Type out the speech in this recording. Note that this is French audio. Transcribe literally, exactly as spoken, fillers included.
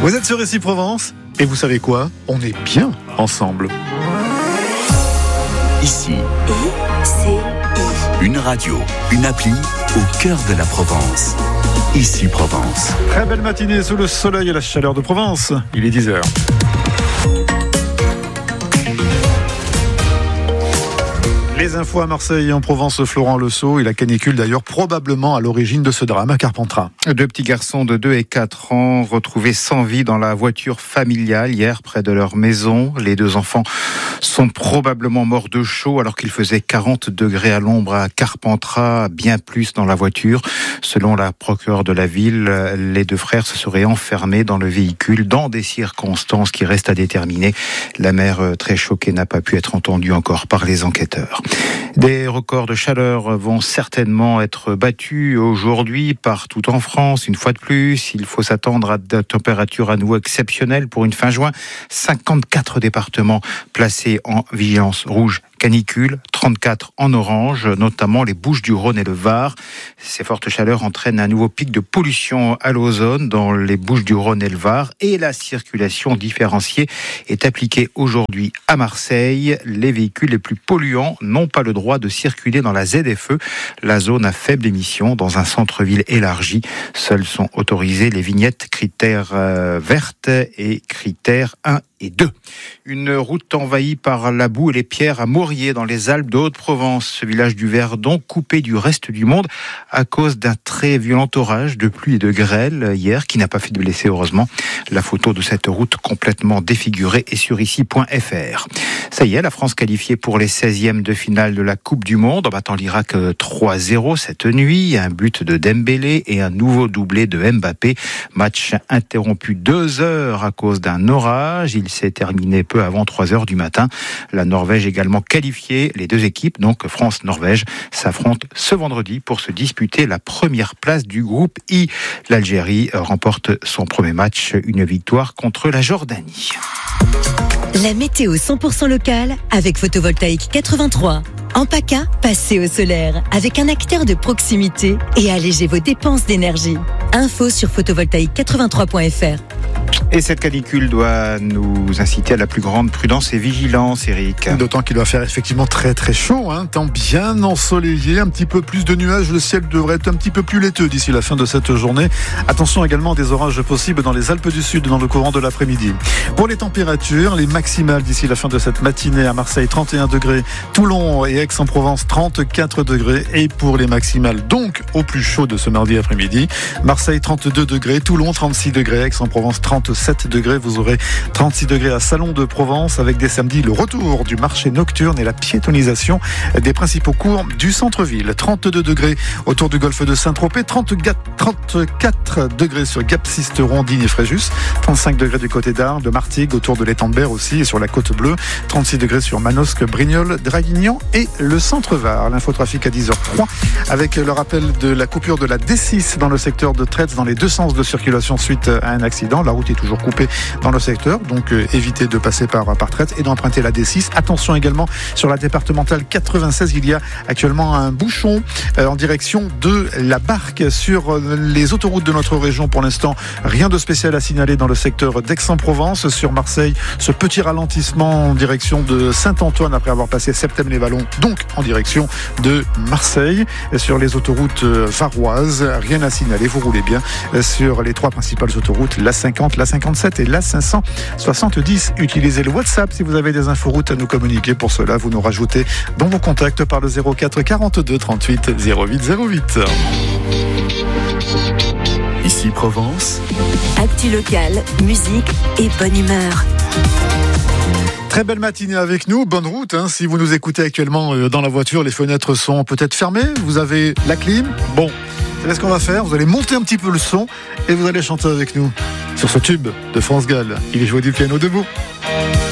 Vous êtes sur Ici Provence et vous savez quoi ? On est bien ensemble. Ici, I C I. une radio, une appli au cœur de la Provence. Ici Provence. Très belle matinée sous le soleil et la chaleur de Provence. Il est dix heures. Les infos à Marseille et en Provence, Florent Lesault et la canicule d'ailleurs probablement à l'origine de ce drame à Carpentras. Deux petits garçons de deux et quatre ans retrouvés sans vie dans la voiture familiale hier près de leur maison. Les deux enfants sont probablement morts de chaud alors qu'il faisait quarante degrés à l'ombre à Carpentras, bien plus dans la voiture. Selon la procureure de la ville, les deux frères se seraient enfermés dans le véhicule dans des circonstances qui restent à déterminer. La mère, très choquée, n'a pas pu être entendue encore par les enquêteurs. Des records de chaleur vont certainement être battus aujourd'hui partout en France. Une fois de plus, il faut s'attendre à des températures à nouveau exceptionnelles pour une fin juin. cinquante-quatre départements placés en vigilance rouge canicule, trente-quatre en orange, notamment les Bouches-du-Rhône et le Var. Ces fortes chaleurs entraînent un nouveau pic de pollution à l'ozone dans les Bouches-du-Rhône et le Var et la circulation différenciée est appliquée aujourd'hui à Marseille. Les véhicules les plus polluants n'ont pas le droit de circuler dans la Z F E, la zone à faible émission dans un centre-ville élargi. Seuls sont autorisés les vignettes critères euh, vertes et critères un et deux. Une route envahie par la boue et les pierres à Moriez dans les Alpes de Haute-Provence. Ce village du Verdon coupé du reste du monde à cause d'un très violent orage de pluie et de grêle hier qui n'a pas fait de blessés heureusement. La photo de cette route complètement défigurée est sur ici point f r. Ça y est, la France qualifiée pour les seizièmes de finale de la Coupe du Monde en battant l'Irak trois zéro cette nuit. Un but de Dembélé et un nouveau doublé de Mbappé. Match interrompu deux heures à cause d'un orage. Il s'est terminé peu avant trois heures du matin. La Norvège également qualifiée. Les deux équipes, donc France-Norvège, s'affrontent ce vendredi pour se disputer la première place du groupe I. L'Algérie remporte son premier match, une victoire contre la Jordanie. La météo cent pour cent locale avec Photovoltaïque quatre-vingt-trois. En PACA, passez au solaire avec un acteur de proximité et allégez vos dépenses d'énergie. Info sur photovoltaïque quatre-vingt-trois point f r. Et cette canicule doit nous inciter à la plus grande prudence et vigilance, Eric. D'autant qu'il va faire effectivement très très chaud, hein, temps bien ensoleillé, un petit peu plus de nuages, le ciel devrait être un petit peu plus laiteux d'ici la fin de cette journée. Attention également à des orages possibles dans les Alpes du Sud dans le courant de l'après-midi. Pour les températures, les maximales d'ici la fin de cette matinée à Marseille, trente et un degrés, Toulon et Aix-en-Provence, trente-quatre degrés. Et pour les maximales, donc au plus chaud de ce mardi après-midi, Marseille, trente-deux degrés, Toulon, trente-six degrés, Aix-en-Provence, trente-sept degrés. Vous aurez trente-six degrés à Salon de Provence avec dès samedi le retour du marché nocturne et la piétonisation des principaux cours du centre-ville. trente-deux degrés autour du golfe de Saint-Tropez, trente-quatre degrés sur Gap-Sisteron, Digne et Fréjus, trente-cinq degrés du côté d'Arles, de Martigues, autour de l'étang de Berre aussi et sur la côte bleue, trente-six degrés sur Manosque, Brignoles, Draguignan et le centre-Var. L'infotrafic à dix heures trois avec le rappel de la coupure de la D six dans le secteur de Traits dans les deux sens de circulation suite à un accident. La route est toujours coupée dans le secteur, donc euh, évitez de passer par, par Traite et d'emprunter la D six. Attention également sur la départementale quatre-vingt-seize, il y a actuellement un bouchon euh, en direction de la Barque sur euh, les autoroutes de notre région. Pour l'instant, rien de spécial à signaler dans le secteur d'Aix-en-Provence. Sur Marseille, ce petit ralentissement en direction de Saint-Antoine après avoir passé Septem-les-Vallons, donc en direction de Marseille. Sur les autoroutes euh, varoises, rien à signaler, vous roulez bien euh, sur les trois principales autoroutes, la cinquante, la cinquante-sept et la cinq cent soixante-dix. Utilisez le WhatsApp si vous avez des inforoutes à nous communiquer. Pour cela, vous nous rajoutez dans vos contacts par le zéro quatre quarante-deux trente-huit zéro huit zéro huit. Ici Provence. Actu locale, musique et bonne humeur. Très belle matinée avec nous, bonne route, hein. Si vous nous écoutez actuellement euh, dans la voiture, les fenêtres sont peut-être fermées, vous avez la clim. Bon, vous savez ce qu'on va faire, vous allez monter un petit peu le son et vous allez chanter avec nous sur ce tube de France Gall. Il est joué du piano debout.